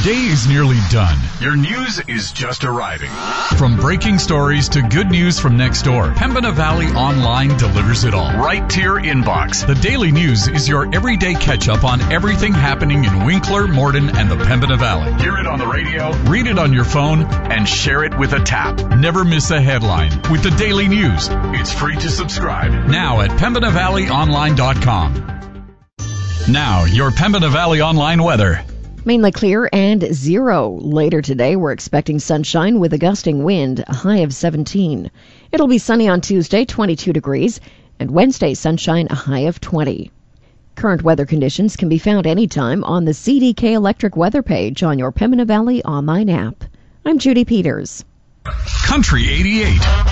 day is nearly done. Your news is just arriving. From breaking stories to good news from next door, Pembina Valley Online delivers it all. Right to your inbox. The Daily News is your everyday catch-up on everything happening in Winkler, Morden, and the Pembina Valley. Hear it on the radio, read it on your phone, and share it with a tap. Never miss a headline with the Daily News. It's free to subscribe. Now at PembinaValleyOnline.com. Now, your Pembina Valley Online weather. Mainly clear and 0. Later today, we're expecting sunshine with a gusting wind, a high of 17. It'll be sunny on Tuesday, 22 degrees, and Wednesday, sunshine, a high of 20. Current weather conditions can be found anytime on the CDK Electric weather page on your Pembina Valley Online app. I'm Judy Peters. Country 88.